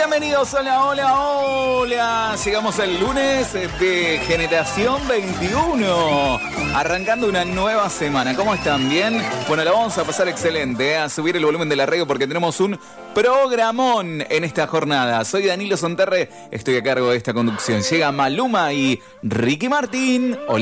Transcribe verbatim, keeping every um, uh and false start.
Bienvenidos, hola, hola, hola. Llegamos el lunes de Generación veintiuno, arrancando una nueva semana. ¿Cómo están? ¿Bien? Bueno, la vamos a pasar excelente, ¿eh? A subir el volumen de la radio porque tenemos un programón en esta jornada. Soy Danilo Sonterre, estoy a cargo de esta conducción. Llega Maluma y Ricky Martín. Hola.